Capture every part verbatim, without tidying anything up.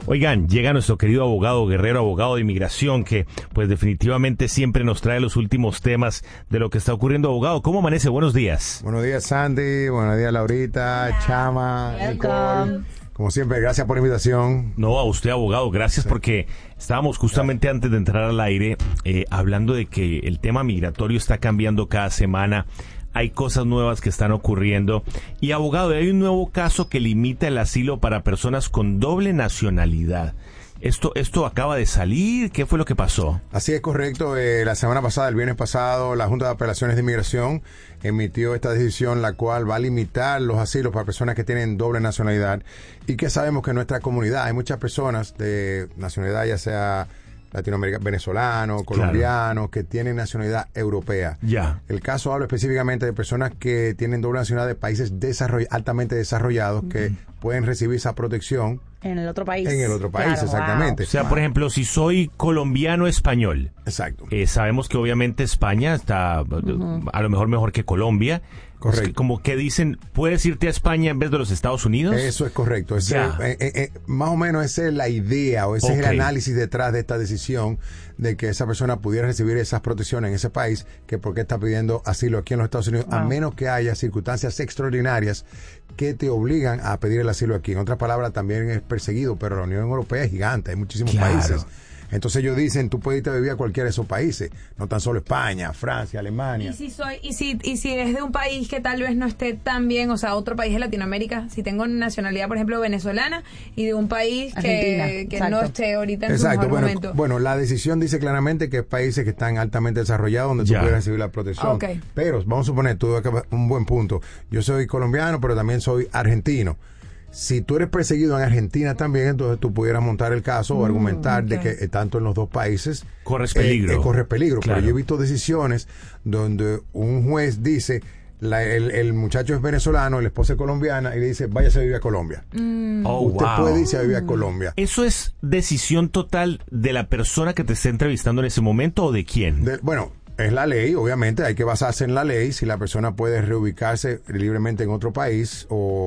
Oigan, llega nuestro querido abogado Guerrero, abogado de inmigración, que pues definitivamente siempre nos trae los últimos temas de lo que está ocurriendo. Abogado, ¿cómo amanece? Buenos días. Buenos días, Sandy. Buenos días, Laurita, Hola. Chama, Nicole. Como siempre, gracias por la invitación. No, a usted, abogado, gracias, sí. Porque estábamos justamente gracias. antes de entrar al aire eh, hablando de que el tema migratorio está cambiando cada semana. Hay cosas nuevas que están ocurriendo. Y, abogado, hay un nuevo caso que limita el asilo para personas con doble nacionalidad. Esto esto acaba de salir. ¿Qué fue lo que pasó? Así es, correcto. Eh, la semana pasada, el viernes pasado, la Junta de Apelaciones de Inmigración emitió esta decisión, la cual va a limitar los asilos para personas que tienen doble nacionalidad. Y que sabemos que en nuestra comunidad hay muchas personas de nacionalidad, ya sea latinoamericanos, venezolanos, colombianos, claro, que tienen nacionalidad europea. Ya. El caso habla específicamente de personas que tienen doble nacionalidad de países desarroll- altamente desarrollados, uh-huh, que pueden recibir esa protección en el otro país. En el otro país, claro, exactamente. Wow. O sea, por ejemplo, si soy colombiano-español. Exacto. Eh, sabemos que obviamente España está uh-huh. a lo mejor mejor que Colombia. Correcto. Es como que dicen, ¿puedes irte a España en vez de los Estados Unidos? Eso es correcto. Ese, eh, eh, eh, más o menos esa es la idea o ese okay. es el análisis detrás de esta decisión de que esa persona pudiera recibir esas protecciones en ese país, que porque está pidiendo asilo aquí en los Estados Unidos, wow. a menos que haya circunstancias extraordinarias que te obligan a pedir el asilo aquí. En otras palabras, también es perseguido, pero la Unión Europea es gigante, hay muchísimos claro. países. Entonces ellos dicen, tú puedes irte a vivir a cualquiera de esos países, no tan solo España, Francia, Alemania. Y si soy, y si, y si es de un país que tal vez no esté tan bien, o sea, otro país de Latinoamérica, si tengo nacionalidad, por ejemplo, venezolana, y de un país que, que no esté ahorita en exacto. su mejor bueno, momento. Bueno, la decisión dice claramente que es países que están altamente desarrollados donde ya. tú puedes recibir la protección. Okay. Pero vamos a suponer, tú acabas un buen punto. Yo soy colombiano, pero también soy argentino. Si tú eres perseguido en Argentina también, entonces tú pudieras montar el caso o argumentar mm, okay. de que eh, tanto en los dos países corres peligro. Eh, eh, corres peligro. Claro. Pero yo he visto decisiones donde un juez dice, la, el, el muchacho es venezolano, la esposa es colombiana, y le dice, váyase a vivir a Colombia. Mm. Oh, Usted wow. puede irse a vivir a Colombia. ¿Eso es decisión total de la persona que te está entrevistando en ese momento o de quién? De, bueno, es la ley, obviamente, hay que basarse en la ley, si la persona puede reubicarse libremente en otro país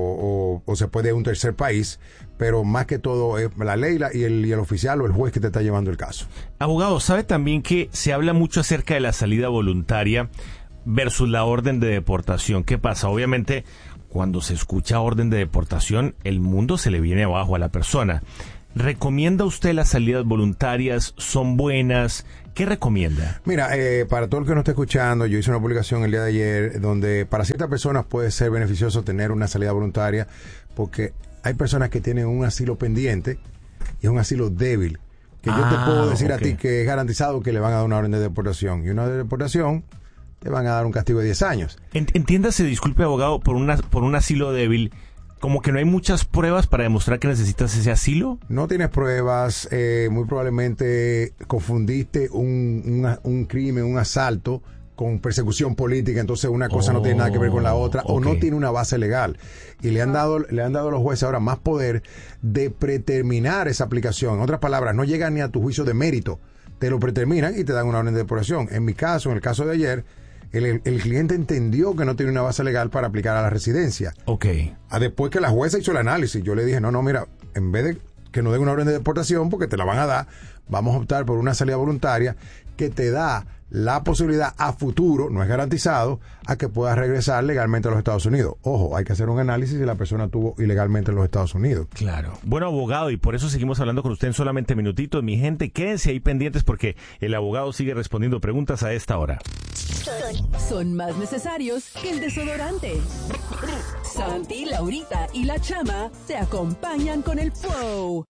o, o, o se puede ir a un tercer país, pero más que todo es la ley y el, y el oficial o el juez que te está llevando el caso. Abogado, ¿sabe también que se habla mucho acerca de la salida voluntaria versus la orden de deportación? ¿Qué pasa? Obviamente, cuando se escucha orden de deportación, el mundo se le viene abajo a la persona. ¿Recomienda usted las salidas voluntarias? ¿Son buenas? ¿Qué recomienda? Mira, eh, para todo el que nos esté escuchando, yo hice una publicación el día de ayer donde para ciertas personas puede ser beneficioso tener una salida voluntaria porque hay personas que tienen un asilo pendiente y es un asilo débil, que ah, yo te puedo decir okay. a ti que es garantizado que le van a dar una orden de deportación y una de deportación te van a dar un castigo de diez años. Entiéndase, disculpe, abogado, por, una, por un asilo débil. ¿Como que no hay muchas pruebas para demostrar que necesitas ese asilo? No tienes pruebas, eh, muy probablemente confundiste un, una, un crimen, un asalto con persecución política, entonces una cosa oh, no tiene nada que ver con la otra, okay. o no tiene una base legal. Y le han dado le han dado a los jueces ahora más poder de preterminar esa aplicación. En otras palabras, no llegan ni a tu juicio de mérito, te lo preterminan y te dan una orden de deportación. En mi caso, en el caso de ayer, El, el cliente entendió que no tenía una base legal para aplicar a la residencia. Ok. A después que la jueza hizo el análisis, yo le dije, no, no, mira, en vez de que nos den una orden de deportación, porque te la van a dar, vamos a optar por una salida voluntaria que te da la posibilidad a futuro, no es garantizado, a que puedas regresar legalmente a los Estados Unidos. Ojo, hay que hacer un análisis si la persona estuvo ilegalmente en los Estados Unidos. Claro. Bueno, abogado, y por eso seguimos hablando con usted en solamente minutitos. Mi gente, quédense ahí pendientes porque el abogado sigue respondiendo preguntas a esta hora. Son más necesarios que el desodorante. Santi, Laurita y la Chama te acompañan con el flow.